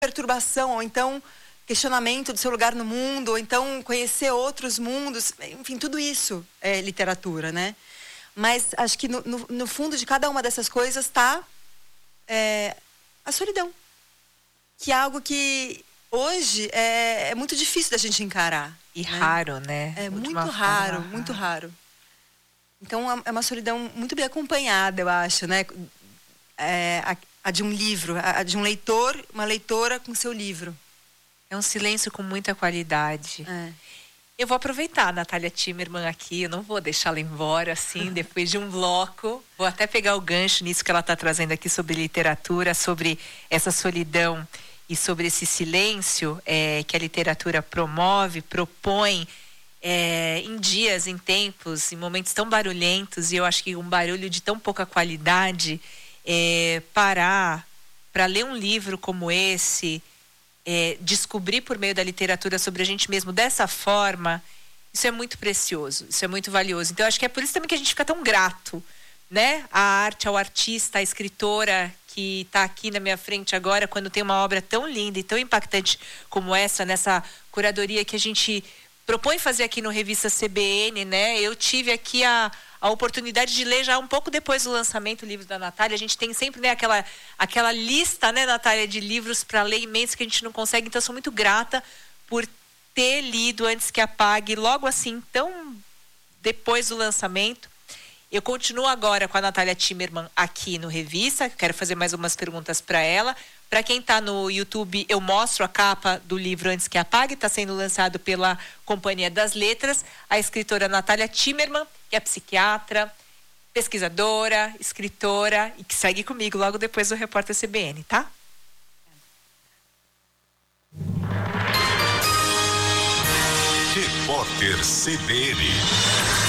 perturbação, ou então questionamento do seu lugar no mundo, ou então conhecer outros mundos, enfim, tudo isso é literatura, né? Mas acho que no fundo de cada uma dessas coisas está a solidão, que é algo que hoje é muito difícil da gente encarar. E raro, né? É muito raro, muito raro. Então é uma solidão muito bem acompanhada, eu acho, né? A de um livro, a de um leitor, uma leitora com seu livro. É um silêncio com muita qualidade. Eu vou aproveitar a Natália Timmerman aqui, eu não vou deixá-la embora assim, depois de um bloco. Vou até pegar o gancho nisso que ela está trazendo aqui sobre literatura, sobre essa solidão e sobre esse silêncio que a literatura promove, propõe em dias, em tempos, em momentos tão barulhentos. E eu acho que um barulho de tão pouca qualidade, parar para ler um livro como esse, descobrir por meio da literatura sobre a gente mesmo dessa forma, isso é muito precioso, isso é muito valioso. Então eu acho que é por isso também que a gente fica tão grato, né? A arte, ao artista, à escritora que está aqui na minha frente agora, quando tem uma obra tão linda e tão impactante como essa, nessa curadoria que a gente propõe fazer aqui no Revista CBN, né? Eu tive aqui a oportunidade de ler já um pouco depois do lançamento o livro da Natália. A gente tem sempre, né, aquela lista, né, Natália, de livros para ler imensos que a gente não consegue. Então, eu sou muito grata por ter lido Antes que Apague, logo assim, tão depois do lançamento. Eu continuo agora com a Natália Timmerman aqui no Revista. Quero fazer mais umas perguntas para ela. Para quem está no YouTube, eu mostro a capa do livro Antes que Apague. Está sendo lançado pela Companhia das Letras. A escritora Natália Timmerman, que é psiquiatra, pesquisadora, escritora e que segue comigo logo depois do Repórter CBN, tá? Repórter CBN.